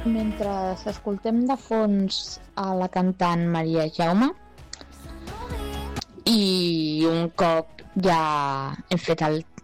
Mentre escoltem de fons a la cantant Maria Jaume i un cop ja hem fet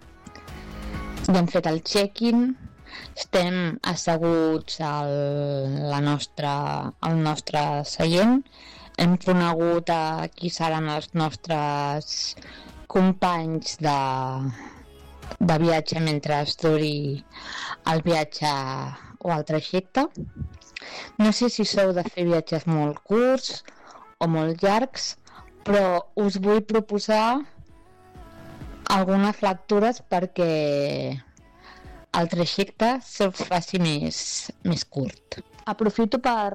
el check-in, estem asseguts al nostre seient, hem conegut a qui seran els nostres companys de viatge mentre es duri el viatge o el trajecte. No sé si sou de fer viatges molt curts o molt llargs, però us vull proposar algunes lectures perquè el trajecte se'ls faci més curt. Aprofito per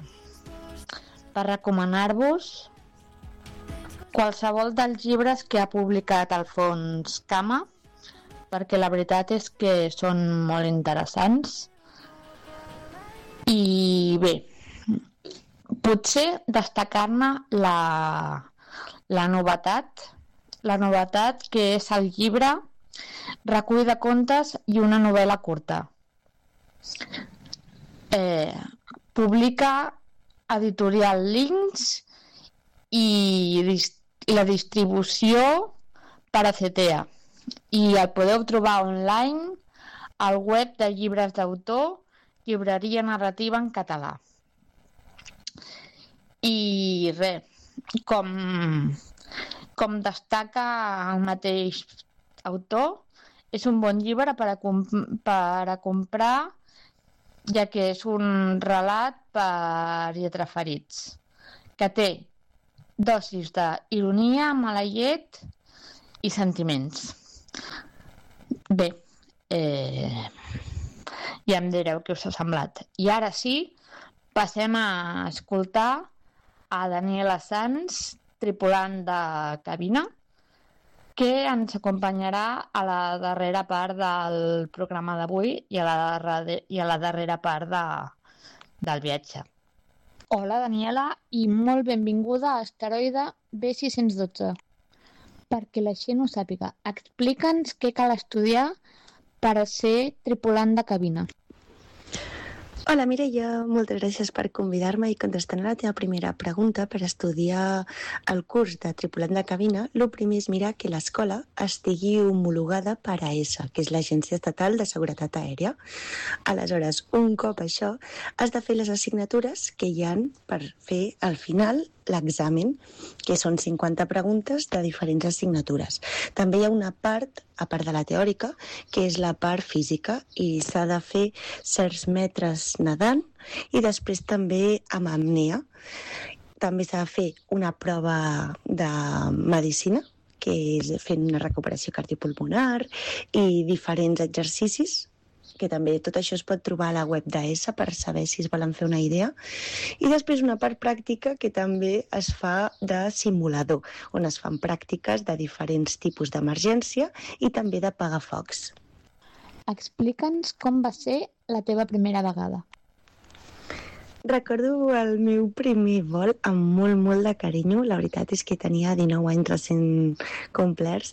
recomanar-vos qualsevol dels llibres que ha publicat Alfons Cama, perquè la veritat és que són molt interessants. I bé, potser destacar-ne la novetat que és el llibre Recull de contes i una novel·la curta. Publica Editorial Links i la distribució per Acetea, i el podeu trobar online al web de llibres d'autor, Llibreria Narrativa en català. I res, com destaca el mateix autor, és un bon llibre per a comprar, ja que és un relat per lletraferits, que té dosis d'ironia, mala llet i sentiments. Bé, ja em direu què us ha semblat. I ara sí, passem a escoltar a Daniela Sanz, tripulant de cabina, que ens acompanyarà a la darrera part del programa d'avui i a la darrera part del viatge. Hola, Daniela, i molt benvinguda a Asteroide B612. Perquè la gent ho sàpiga, explica'ns què cal estudiar per a ser tripulant de cabina. Hola Mireia, moltes gràcies per convidar-me i contestant a la teva primera pregunta. Per estudiar el curs de tripulant de cabina, el primer és mirar que l'escola estigui homologada per AESA, que és l'Agència Estatal de Seguretat Aèria. Aleshores, un cop això, has de fer les assignatures que hi ha per fer al final l'examen, que són 50 preguntes de diferents assignatures. També hi ha una part, a part de la teòrica, que és la part física, i s'ha de fer certs metres nedant i després també amb apnea. També s'ha de fer una prova de medicina, que és fent una recuperació cardiopulmonar i diferents exercicis, que també tot això es pot trobar a la web d'AESA per saber si es volen fer una idea. I després una part pràctica que també es fa de simulador, on es fan pràctiques de diferents tipus d'emergència i també de pagafocs. Explica'ns com va ser la teva primera vegada. Recordo el meu primer vol amb molt de carinyo. La veritat és que tenia 19 anys recent complerts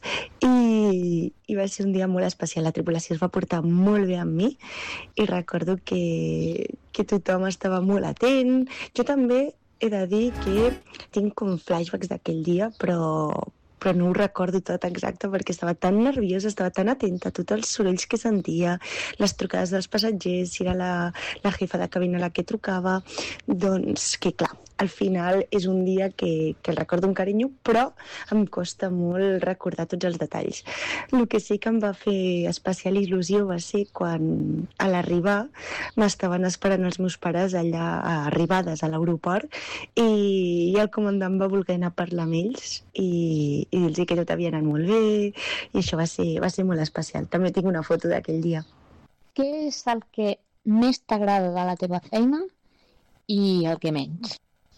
i va ser un dia molt especial. La tripulació es va portar molt bé amb mi i recordo que tothom estava molt atent. Jo també he de dir que tinc com flashbacks d'aquell dia, però no ho recordo tot exacte perquè estava tan nerviosa, estava tan atenta a tots els sorolls que sentia, les trucades dels passatgers, si era la jefa de cabina la que trucava, doncs que clar, al final és un dia que el recordo amb carinyo, però em costa molt recordar tots els detalls. El que sí que em va fer especial il·lusió va ser quan a l'arribar m'estaven esperant els meus pares allà arribades a l'aeroport i el comandant va voler anar a parlar amb ells i dir-los que tot havia anat molt bé i això va ser molt especial. També tinc una foto d'aquell dia. Què és el que més t'agrada de la teva feina i el que menys?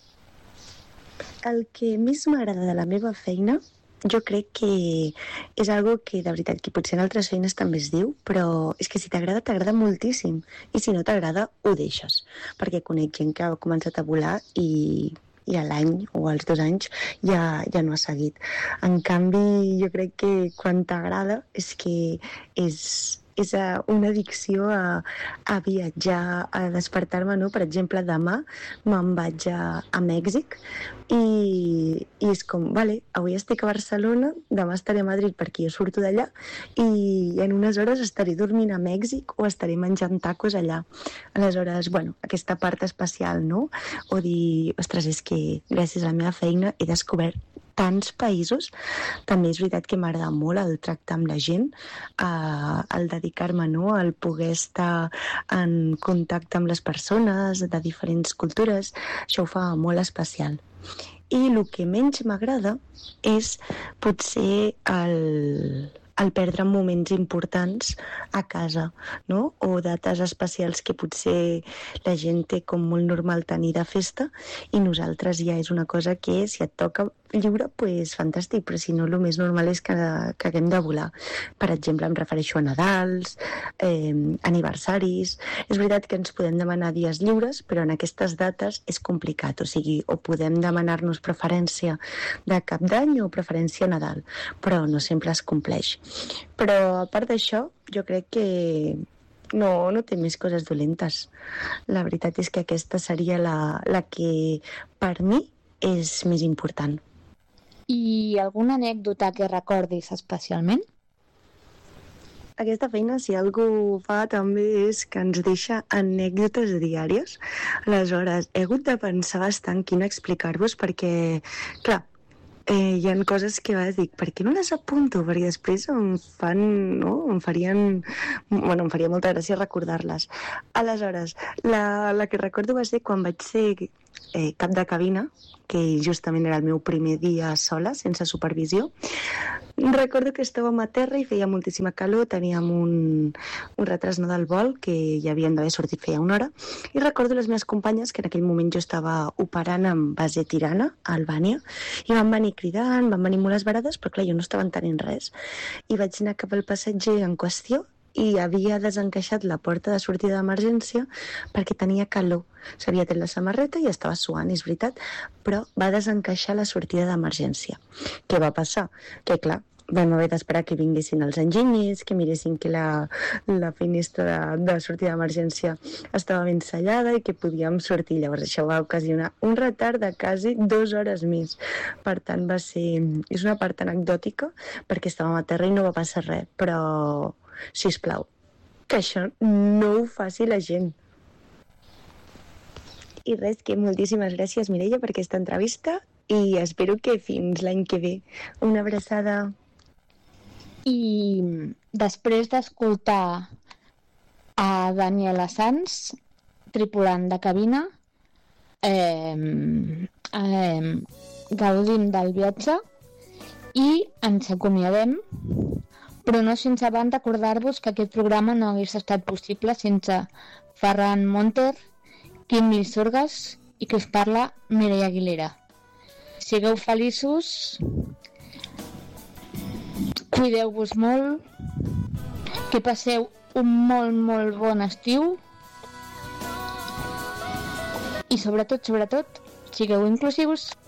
El que més m'agrada de la meva feina jo crec que és algo que de veritat que potser en altres feines també es diu, però és que si t'agrada, t'agrada moltíssim i si no t'agrada, ho deixes, perquè conec gent que ha començat a volar i a l'any o als 2 anys ja no ha seguit. En canvi, jo crec que quan t'agrada és que és és una addicció a viatjar, a despertar-me, no? Per exemple, demà me'n vaig a Mèxic i és com, vale, avui estic a Barcelona, demà estaré a Madrid perquè jo surto d'allà i en unes hores estaré dormint a Mèxic o estaré menjant tacos allà. Aleshores, bueno, aquesta part especial, no? O dir, ostres, és que gràcies a la meva feina he descobert tants països. També és veritat que m'agrada molt el tracte amb la gent, el dedicar-me, no?, el poder estar en contacte amb les persones de diferents cultures, això ho fa molt especial. I el que menys m'agrada és potser el perdre moments importants a casa, no? O dates especials que potser la gent té com molt normal tenir de festa i nosaltres ja és una cosa que si et toca lliure, pues fantàstic, però si no, el més normal és que haguem de volar. Per exemple, em refereixo a Nadals, aniversaris. És veritat que ens podem demanar dies lliures, però en aquestes dates és complicat, o sigui, o podem demanar-nos preferència de Cap d'Any o preferència a Nadal, però no sempre es compleix. Però a part d'això, jo crec que no té més coses dolentes. La veritat és que aquesta seria la que per mi és més important. I alguna anècdota que recordis especialment? Aquesta feina, si algú fa, també és que ens deixa anècdotes diàries. Aleshores, he hagut de pensar bastant quina explicar-vos perquè, clar, hi ha coses que a vegades dic, per què no les apunto? Perquè després em faria molta gràcia recordar-les. Aleshores, la que recordo va ser quan vaig ser cap de cabina, que justament era el meu primer dia sola, sense supervisió. Recordo que estàvem a terra i feia moltíssima calor, teníem un retras del vol que ja havien d'haver sortit feia una hora, i recordo les meves companyes, que en aquell moment jo estava operant amb base Tirana, a Albània, i van venir cridant, van venir molt esverades, però clar, jo no estava entenent res. I vaig anar cap al passatger en qüestió i havia desencaixat la porta de sortida d'emergència perquè tenia calor. S'havia tret la samarreta i estava suant, és veritat, però va desencaixar la sortida d'emergència. Què va passar? Que clar, vam haver d'esperar que vinguessin els enginyers, que miressin que la finestra de sortida d'emergència estava ben sellada i que podíem sortir. Llavors això va ocasionar un retard de quasi 2 hores més. Per tant, és una part anecdòtica perquè estàvem a terra i no va passar res, però sisplau, que això no ho faci la gent. I res, que moltíssimes gràcies, Mireia, per aquesta entrevista i espero que fins l'any que ve. Una abraçada. I després d'escoltar a Daniela Sanz, tripulant de cabina, gaudim del viatge i ens acomiadem, però no sense abans recordar-vos que aquest programa no hagués estat possible sense Ferran Monter, Quim Lissurgas i que us parla Mireia Aguilera. Sigueu feliços, cuideu-vos molt, que passeu un molt, molt bon estiu i sobretot, sigueu inclusius.